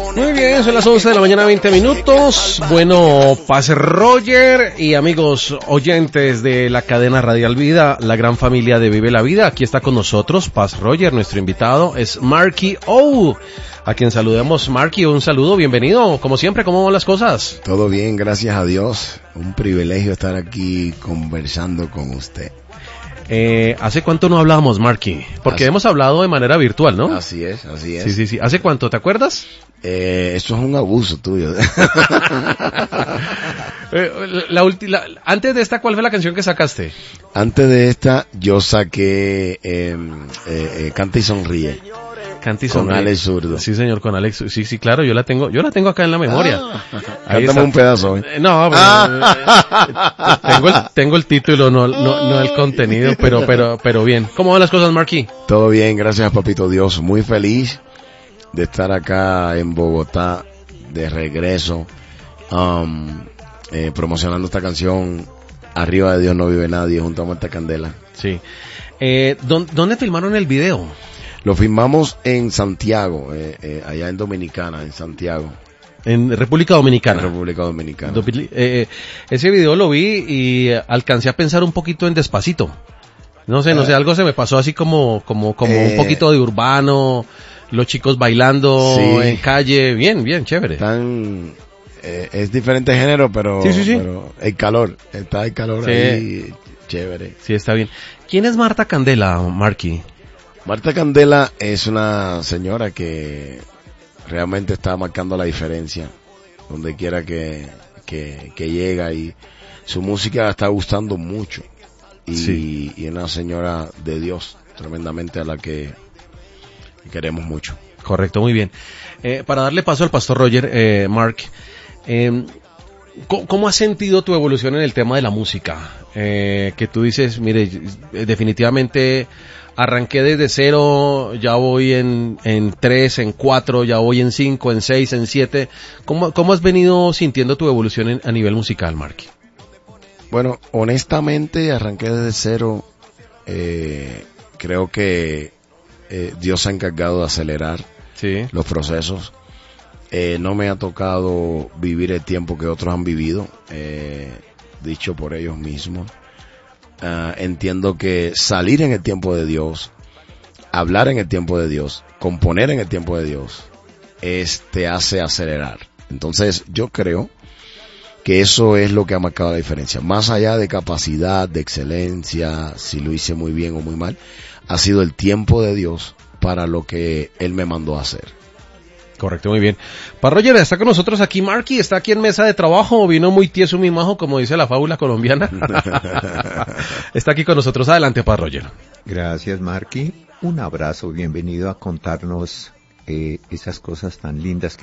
Muy bien, son las 11 de la mañana, 20 minutos. Bueno, Paz Roger y amigos oyentes de la cadena Radial Vida, la gran familia de Vive la Vida. Aquí está con nosotros Paz Roger, nuestro invitado es Marky O, a quien saludemos. Marky, un saludo, bienvenido. Como siempre, ¿cómo van las cosas? Todo bien, gracias a Dios. Un privilegio estar aquí conversando con usted. ¿Hace cuánto no hablábamos, Marky? Porque hemos hablado de manera virtual, ¿no? Así es. Sí. ¿Hace cuánto? ¿Te acuerdas? Eso es un abuso tuyo. Antes de esta, ¿cuál fue la canción que sacaste? Antes de esta, yo saqué Canta y Sonríe. Canta y Sonríe. Con Alex Zurdo. Sí, señor, con Alex. Sí, claro, yo la tengo acá en la memoria. Cántame un pedazo hoy. No, tengo el título, no el contenido, pero bien. ¿Cómo van las cosas, Marky? Todo bien, gracias, papito Dios. Muy feliz de estar acá en Bogotá, de regreso, promocionando esta canción, Arriba de Dios no vive nadie, junto a Marta Candela. Sí. ¿Dónde filmaron el video? Lo filmamos en Santiago, allá en Dominicana, en Santiago. En República Dominicana. Ese video lo vi y alcancé a pensar un poquito en Despacito. No sé, algo se me pasó así como un poquito de urbano, los chicos bailando en calle, bien, chévere. Es diferente género, pero, sí. pero el calor ahí, chévere. Sí, está bien. ¿Quién es Marta Candela, Marky? Marta Candela es una señora que realmente está marcando la diferencia donde quiera que llega, y su música está gustando mucho y es una señora de Dios tremendamente, a la que queremos mucho. Correcto, muy bien. Para darle paso al pastor Roger, Mark, ¿cómo has sentido tu evolución en el tema de la música? Que tú dices, mire, definitivamente arranqué desde 0, ya voy en 3, en 4, ya voy en 5, en 6, en 7. ¿Cómo has venido sintiendo tu evolución a nivel musical, Mark? Bueno, honestamente arranqué desde 0. Creo que Dios se ha encargado de acelerar los procesos. No me ha tocado vivir el tiempo que otros han vivido, dicho por ellos mismos. Entiendo que salir en el tiempo de Dios, hablar en el tiempo de Dios, componer en el tiempo de Dios, te hace acelerar. Entonces yo creo que eso es lo que ha marcado la diferencia. Más allá de capacidad, de excelencia, si lo hice muy bien o muy mal, ha sido el tiempo de Dios para lo que Él me mandó a hacer. Correcto, muy bien. Para Roger, está con nosotros aquí Marky, está aquí en mesa de trabajo, vino muy tieso mi majo, como dice la fábula colombiana. Está aquí con nosotros, adelante para Roger. Gracias, Marky, un abrazo, bienvenido a contarnos esas cosas tan lindas que